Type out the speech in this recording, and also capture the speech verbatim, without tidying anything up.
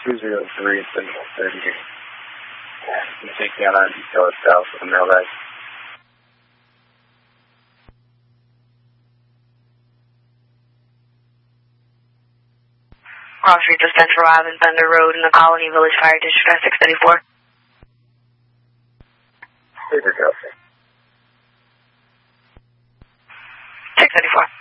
two zero three, Signal thirty. You take me on our detail south of the mailbag. Cross Street to Central Ave and Bender Road in the Colony Village Fire District at six ninety-four. Paper Kelsey. six ninety-four.